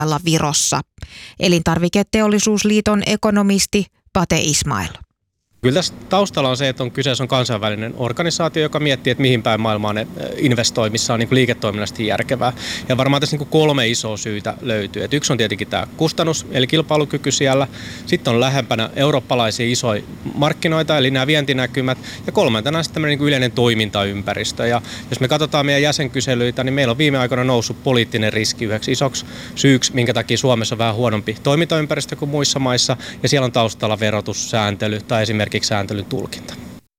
Virossa. Elintarviketeollisuusliiton ekonomisti Pate Ismail. Kyllä tässä taustalla on se, että kyseessä on kansainvälinen organisaatio, joka miettii, että mihin päin maailmaa ne investoi, missä on niin liiketoiminnallisesti järkevää. Ja varmaan tässä niin 3 isoa syytä löytyy. Et yksi on tietenkin tämä kustannus, eli kilpailukyky siellä. Sitten on lähempänä eurooppalaisia isoja markkinoita, eli nämä vientinäkymät. Ja kolmantena sitten tämmöinen niin yleinen toimintaympäristö. Ja jos me katsotaan meidän jäsenkyselyitä, niin meillä on viime aikoina noussut poliittinen riski yhdeksi isoksi syyksi, minkä takia Suomessa on vähän huonompi toimintaympäristö kuin muissa maissa. Ja siellä on taustalla verotussääntely tai esimerkiksi sääntelyn tulkinta.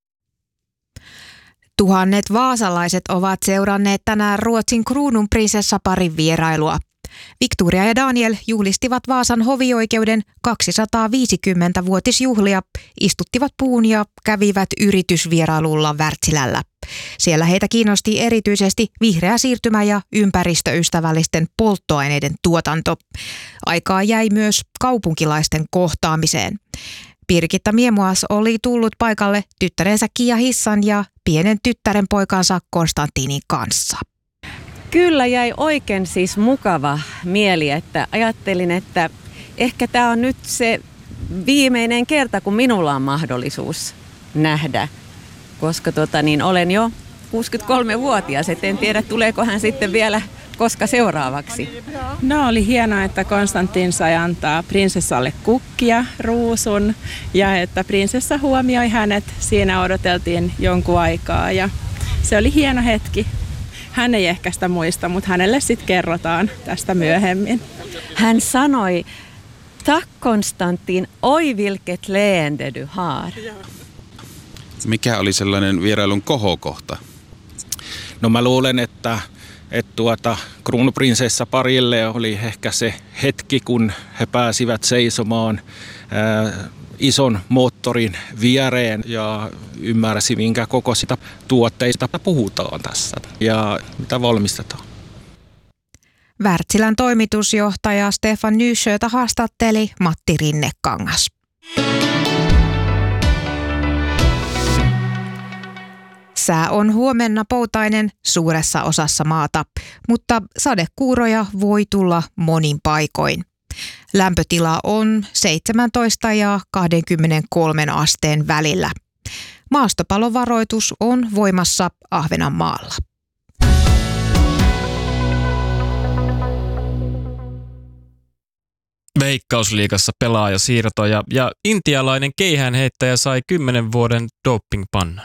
Tuhannet vaasalaiset ovat seuranneet tänään Ruotsin kruununprinsessaparin vierailua. Victoria ja Daniel juhlistivat Vaasan hovioikeuden 250-vuotisjuhlia, istuttivat puun ja kävivät yritysvierailulla Wärtsilällä. Siellä heitä kiinnosti erityisesti vihreä siirtymä ja ympäristöystävällisten polttoaineiden tuotanto. Aikaa jäi myös kaupunkilaisten kohtaamiseen. Birgitta Miemuas oli tullut paikalle tyttärensä Kia Hissan ja pienen tyttären poikansa Konstantinin kanssa. Kyllä jäi oikein siis mukava mieli, että ajattelin, että ehkä tämä on nyt se viimeinen kerta, kun minulla on mahdollisuus nähdä, koska olen jo 63-vuotias, et en tiedä tuleeko hän sitten vielä koska seuraavaksi. No oli hienoa, että Konstantin sai antaa prinsessalle kukkia, ruusun ja että prinsessa huomioi hänet. Siinä odoteltiin jonkun aikaa ja se oli hieno hetki. Hän ei ehkä sitä muista, mutta hänelle sitten kerrotaan tästä myöhemmin. Hän sanoi, tack Konstantin, oi vilket leende du har. Mikä oli sellainen vierailun kohokohta? No mä luulen, että kruunuprinsessa parille oli ehkä se hetki, kun he pääsivät seisomaan ison moottorin viereen ja ymmärsi, minkä kokoisista tuotteista puhutaan tässä ja mitä valmistetaan. Wärtsilän toimitusjohtaja Stefan Nysjötä haastatteli Matti Rinnekangas. Sää on huomenna poutainen suuressa osassa maata, mutta sadekuuroja voi tulla monin paikoin. Lämpötila on 17 ja 23 asteen välillä. Maastopalovaroitus on voimassa Ahvenanmaalla. Veikkausliigassa pelaajasiirtoja ja intialainen keihäänheittäjä sai 10 vuoden dopingpannan.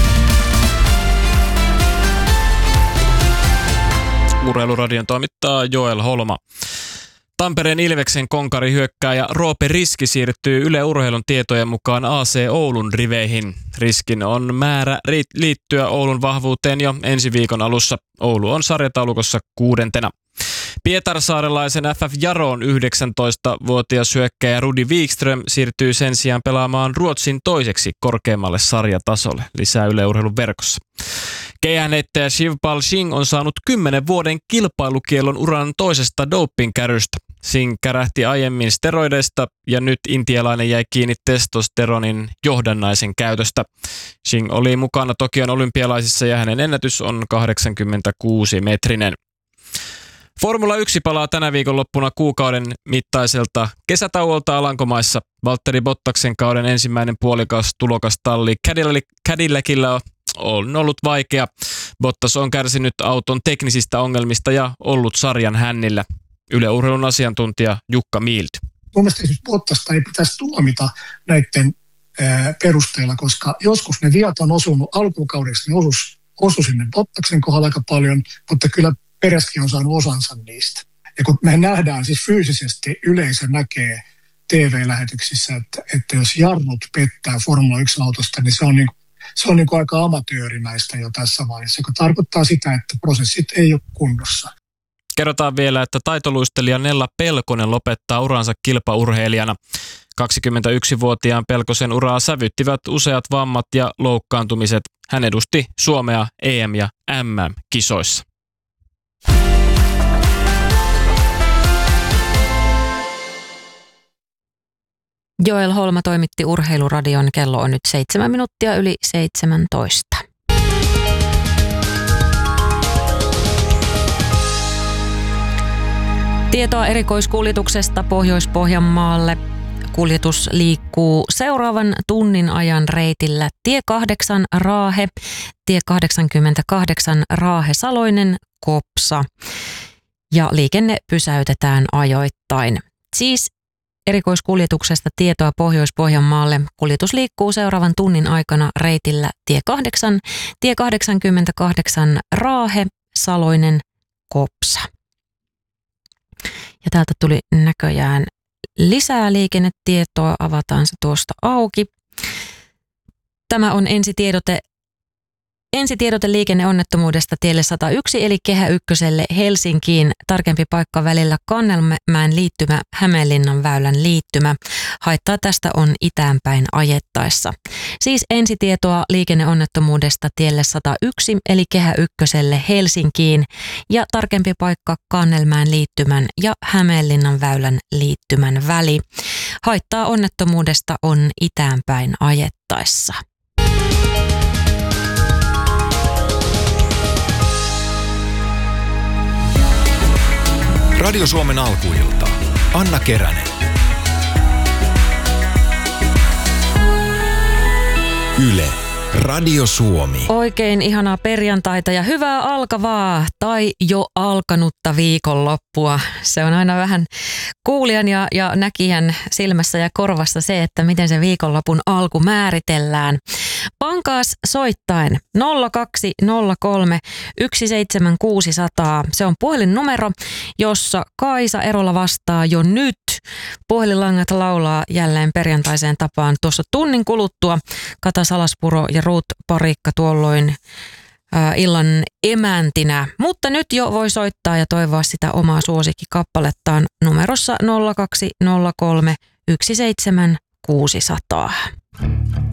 Urheiluradion toimittaa Joel Holma. Tampereen Ilveksen konkarihyökkääjä Roope Riski siirtyy Yle Urheilun tietojen mukaan AC Oulun riveihin. Riskin on määrä liittyä Oulun vahvuuteen jo ensi viikon alussa. Oulu on sarjataulukossa 6. Pietarsaarelaisen FF Jaroon 19-vuotias hyökkääjä Rudi Wikström siirtyy sen sijaan pelaamaan Ruotsin toiseksi korkeammalle sarjatasolle. Lisää Yle Urheilun verkossa. Keihäänheittäjä Shivpal Singh on saanut 10 vuoden kilpailukiellon uran toisesta dopingkärystä. Singh kärähti aiemmin steroideista ja nyt intialainen jäi kiinni testosteronin johdannaisen käytöstä. Singh oli mukana Tokion olympialaisissa ja hänen ennätys on 86-metrinen. Formula 1 palaa tänä viikonloppuna kuukauden mittaiselta kesätauolta Alankomaissa. Valtteri Bottaksen kauden ensimmäinen puolikas tulokastalli Cadillacilla on ollut vaikea. Bottas on kärsinyt auton teknisistä ongelmista ja ollut sarjan hännillä. Yle Urheilun asiantuntija Jukka Miilty. Mun mielestä esimerkiksi Bottasta ei pitäisi tuomita näiden perusteella, koska joskus ne viat on osunut alkukaudeksi, ne osu sinne Bottaksen kohdalla aika paljon, mutta kyllä Pereskin on saanut osansa niistä. Ja kun me nähdään siis fyysisesti, yleisö näkee TV-lähetyksissä, että jos jarrut pettää Formula 1-autosta, niin se on niin kuin aika amatöörimäistä jo tässä vaiheessa, joka tarkoittaa sitä, että prosessit ei ole kunnossa. Kerrotaan vielä, että taitoluistelija Nella Pelkonen lopettaa uransa kilpaurheilijana. 21-vuotiaan Pelkosen uraa sävyttivät useat vammat ja loukkaantumiset. Hän edusti Suomea EM- ja MM-kisoissa. Joel Holma toimitti Urheiluradion. Kello on nyt 7 minuuttia yli 17. Tietoa erikoiskuljetuksesta Pohjois-Pohjanmaalle. Kuljetus liikkuu seuraavan tunnin ajan reitillä tie 8 Raahe, tie 88 Raahe Saloinen Kopsa ja liikenne pysäytetään ajoittain. Siis erikoiskuljetuksesta tietoa Pohjois-Pohjanmaalle. Kuljetus liikkuu seuraavan tunnin aikana reitillä tie 8, tie 88 Raahe Saloinen Kopsa. Ja täältä tuli näköjään lisää liikennetietoa, avataan se tuosta auki. Tämä on ensitiedote liikenneonnettomuudesta tielle 101 eli Kehä Ykköselle Helsinkiin. Tarkempi paikka välillä Kannelmäen liittymä, Hämeenlinnan väylän liittymä. Haittaa tästä on itäänpäin ajettaessa. Siis ensitietoa liikenneonnettomuudesta tielle 101 eli Kehä Ykköselle Helsinkiin ja tarkempi paikka Kannelmäen liittymän ja Hämeenlinnan väylän liittymän väli. Haittaa onnettomuudesta on itäänpäin ajettaessa. Radio Suomen alkuilta. Anna Keränen. Yle. Radio Suomi. Oikein ihanaa perjantaita ja hyvää alkavaa tai jo alkanutta viikonloppua. Se on aina vähän kuulijan ja näkijän silmässä ja korvassa se, että miten se viikonlopun alku määritellään. Pankaas soittaen 0203 17600. Se on puhelinnumero, jossa Kaisa Erola vastaa jo nyt. Puhelinlangat laulaa jälleen perjantaiseen tapaan tuossa tunnin kuluttua. Kata Salaspuro ja Ruut Parikka tuolloin illan emäntinä. Mutta nyt jo voi soittaa ja toivoa sitä omaa suosikkikappalettaan numerossa 0203 17600.